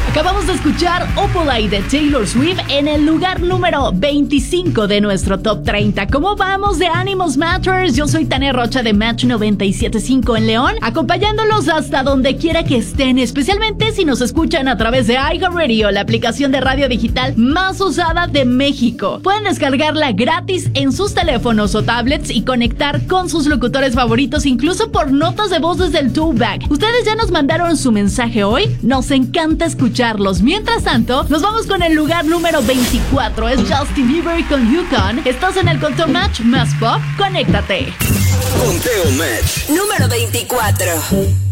Acabamos de escuchar Opalite de Taylor Swift en el lugar número 25 de nuestro Top 30. ¿Cómo vamos de Animals Matters? Yo soy Tania Rocha de Match 97.5 en León, acompañándolos hasta donde quiera que estén, especialmente si nos escuchan a través de iHeartRadio, la aplicación de radio digital más usada de México. Pueden descargarla gratis en sus teléfonos o tablets y conectar con sus locutores favoritos, incluso por notas de voz desde el Toolback. ¿Ustedes ya nos mandaron su mensaje hoy? Nos encanta escucharlos. Mientras tanto, nos vamos con el lugar número 24. Es Justin Bieber con Yukon. Estás en el Conteo Match más pop. Conéctate. Conteo Match número 24.